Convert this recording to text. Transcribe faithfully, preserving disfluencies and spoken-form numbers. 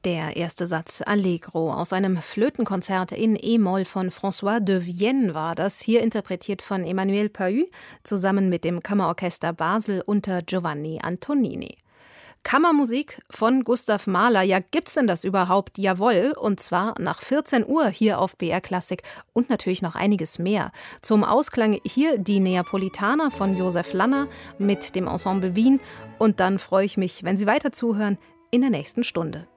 Der erste Satz Allegro aus einem Flötenkonzert in E-Moll von François de Vienne war das, hier interpretiert von Emmanuel Pahud zusammen mit dem Kammerorchester Basel unter Giovanni Antonini. Kammermusik von Gustav Mahler. Ja, gibt's denn das überhaupt? Jawohl, und zwar nach vierzehn Uhr hier auf B R Klassik und natürlich noch einiges mehr. Zum Ausklang hier die Neapolitaner von Josef Lanner mit dem Ensemble Wien und dann freue ich mich, wenn Sie weiter zuhören in der nächsten Stunde.